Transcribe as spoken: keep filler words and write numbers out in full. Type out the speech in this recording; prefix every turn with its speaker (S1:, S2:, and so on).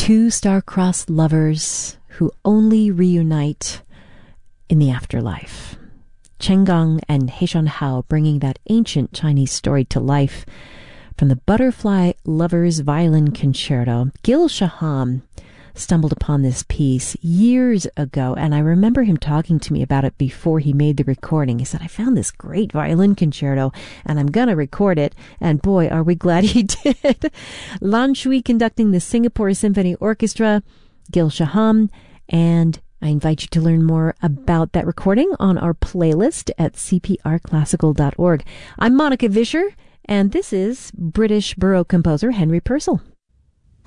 S1: Two star-crossed lovers who only reunite in the afterlife. Chen Gang and He Hao bringing that ancient Chinese story to life from the Butterfly Lovers Violin Concerto. Gil Shaham stumbled upon this piece years ago, and I remember him talking to me about it before he made the recording. He said, I found this great violin concerto, and I'm going to record it, and boy, are we glad he did. Lan Shui conducting the Singapore Symphony Orchestra, Gil Shaham, and I invite you to learn more about that recording on our playlist at c p r classical dot org. I'm Monica Vischer, and this is British Baroque composer Henry Purcell.